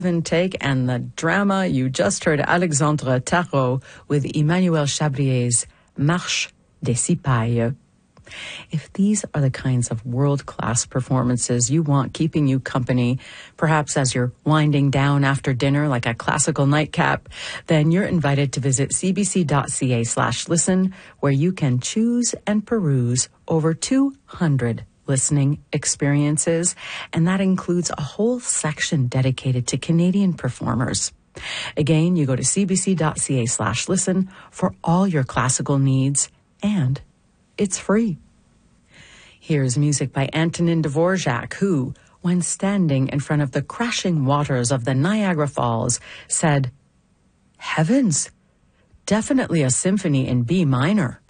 Take and the drama. You just heard Alexandre Tarot with Emmanuel Chabrier's Marche des Cipayes. If these are the kinds of world-class performances you want keeping you company, perhaps as you're winding down after dinner like a classical nightcap, then you're invited to visit cbc.ca/listen, where you can choose and peruse over 200 listening experiences, and that includes a whole section dedicated to Canadian performers. Again, you go to cbc.ca/listen for all your classical needs, and it's free. Here's music by Antonin Dvorak, who, when standing in front of the crashing waters of the Niagara Falls, said, "Heavens, definitely a symphony in B minor."